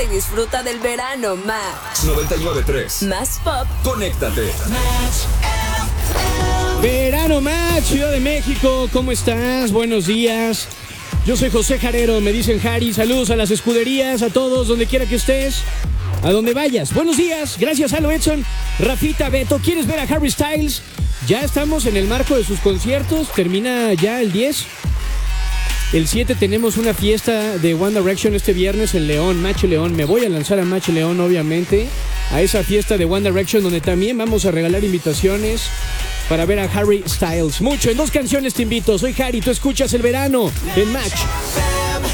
y disfruta del verano más. 99.3 Más pop. Conéctate. Verano Match, Ciudad de México, ¿cómo estás? Buenos días. Yo soy José Jarero, me dicen Jari. Saludos a las escuderías, a todos, donde quiera que estés, a donde vayas. Buenos días, gracias a Lo Edson, Rafita, Beto. ¿Quieres ver a Harry Styles? Ya estamos en el marco de sus conciertos, termina ya el 10. El 7 tenemos una fiesta de One Direction este viernes en León, Mache León. Me voy a lanzar a Mache León, obviamente, a esa fiesta de One Direction, donde también vamos a regalar invitaciones para ver a Harry Styles. Mucho, en 2 canciones te invito. Soy Harry, tú escuchas El Verano en Match.